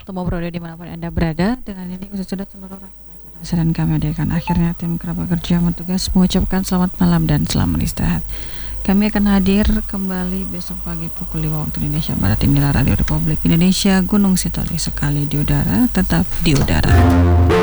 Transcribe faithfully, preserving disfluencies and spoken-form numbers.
waktu ngobrol dimanapun Anda berada. Dengan ini sudah seluruh rakyat dan kami hadirkan akhirnya tim kerabat kerja bertugas mengucapkan selamat malam dan selamat istirahat. Kami akan hadir kembali besok pagi pukul lima waktu Indonesia Barat. Inilah Radio Republik Indonesia Gunung Sitoli, sekali di udara tetap di udara.